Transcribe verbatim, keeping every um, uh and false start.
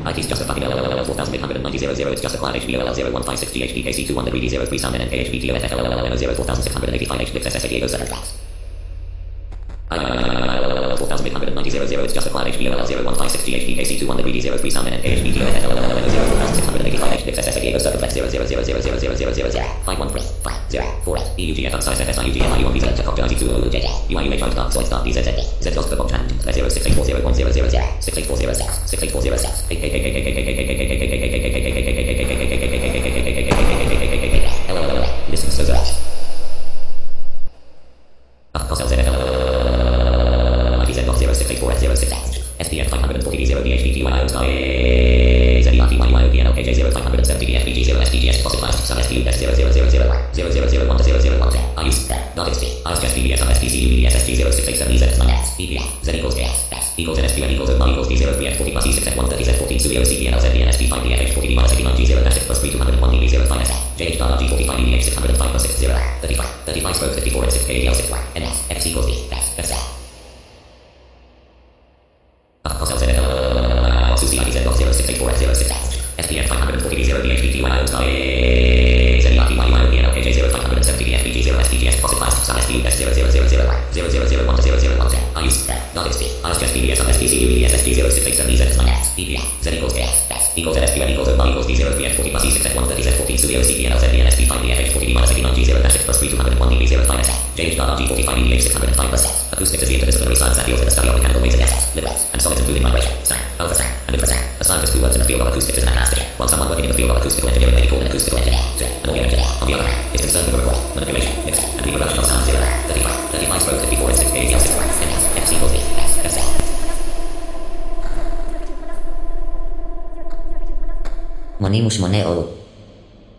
I T's just a fucking L L L L four thousand eight hundred ninety zero zero. It's just a client H B L L zero one five six G H P K C two one three D zero three sound N K H B T O F F L L L L zero four thousand six hundred eighty-five H Dix S S Diego seven class. four thousand eight hundred ninety zero zero. It's just a client H B L L zero one five six G H P K C two one three D zero three sound N K H B T O F F L L L zero four thousand six hundred eighty-five H Dix S S Diego seven class zero zero zero zero zero zero zero zero zero five one three five zero four E U G F size F S I U G F I U one visa Jacob Jersey two J J U I U H I start soy start D Z Z Z just the box hand zero six eight four zero one zero zero zero six eight four zero six six eight four zero six eight eight eight eight eight eight eight eight eight eight eight listen so that zero six eight four zero six S P F five forty zero D H B T Y O Sky Z D R T Y Y O P N L K J zero five seventy D F B G zero S D G S Fossil Class Sun S P U S zero zero zero zero zero zero zero one zero zero one I use that not X P I use just B B S on S P C U B D S S G zero six eight seven Z nine S E P I Z equals S S equals N S P N equals O equals D zero three F forty plus E six F one thirty Z fourteen Studio C P N L Z D N S P five D F H forty D minus eighty-nine G zero dash six plus three two hundred one D B zero five S J H G forty-five D H six hundred five plus six zero thirty-five thirty-five stroke fifty-four and six K D L six Y N S X equals D S S S zero six eight four zero six S P F five forty zero D H B T Y O Sky Z D R T Y Y O P N L K J zero five seventy D F B G zero S D G S Fossil Class Sun S P U S zero zero zero zero zero zero zero one zero zero one I use that not X P I use just B B S on S P C U B D S S G zero six eight seven Z nine S E P I Z equals S S equals N S P N equals O equals D zero three F forty plus E six F one thirty Z fourteen Studio C P N L Z D N S P five D F H forty D minus eighty-nine G zero dash six plus three two hundred one D B zero five S J H G forty-five D H six hundred five plus S Acoustics is the interdisciplinary science that deals with the study of mechanical waves and gases, liberals, and solids including vibration, sound, ultrasound, and infrasound. A scientist who works in the field of acoustics is an agnostic, while someone working in the field of acoustical engineering may be called an acoustical engineer. An audio engineer, on the other hand, is concerned with the recording, manipulation, mixing, and reproduction of sound zero thirty-five thirty-five stroke fifty-four and six K D L six Y and S X equals D S S S מונים ושמונה אור